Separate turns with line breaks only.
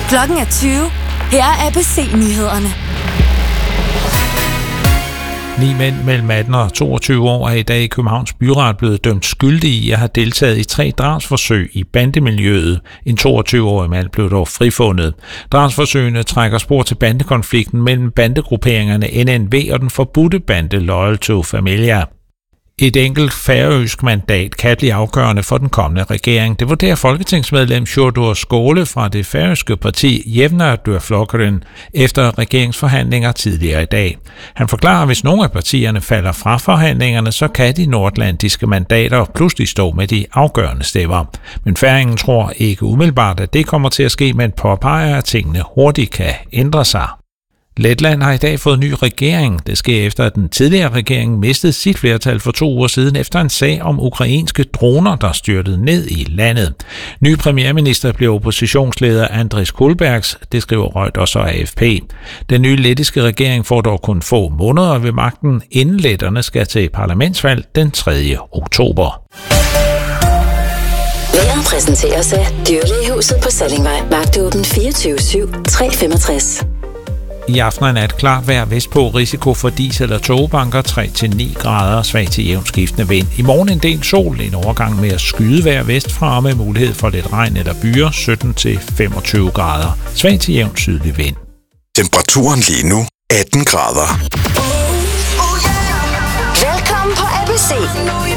Klokken er 20. Her er ABC-nyhederne.
9 mænd mellem 18 og 22 år er i dag i Københavns Byret blevet dømt skyldige i at have deltaget i 3 drabsforsøg i bandemiljøet. En 22-årig mand blev dog frifundet. Drabsforsøgene trækker spor til bandekonflikten mellem bandegrupperingerne NNV og den forbudte bande Loyal to Familia. Et enkelt færøsk mandat kan blive afgørende for den kommende regering. Det vurderer folketingsmedlem Sjúrður Skaale fra det færøske parti Javnaðarflokkurin efter regeringsforhandlinger tidligere i dag. Han forklarer, at hvis nogle af partierne falder fra forhandlingerne, så kan de nordatlantiske mandater pludselig stå med de afgørende stemmer. Men færingen tror ikke umiddelbart, at det kommer til at ske, men påpeger, at tingene hurtigt kan ændre sig. Letland har i dag fået ny regering. Det sker efter, at den tidligere regering mistede sit flertal for 2 uger siden efter en sag om ukrainske droner, der styrtede ned i landet. Ny premierminister blev oppositionsleder Andris Kulbergs, det skriver Reuters og AFP. Den nye lettiske regering får dog kun få måneder ved magten, inden letterne skal til parlamentsvalg den 3. oktober.
Vejret præsenteres af Dyrlægehuset på Sallingvej. Vagtåben 24/7, 365.
I aften og nat klart vejr vestpå, risiko for dis- eller tågebanker 3-9 grader, svag til jævnt skiftende vind. I morgen en del sol, en overgang med at skyde vejr vestfra med mulighed for lidt regn eller byer, 17-25 grader, svag til jævnt sydlig vind.
Temperaturen lige nu 18 grader.
Velkommen på ABC.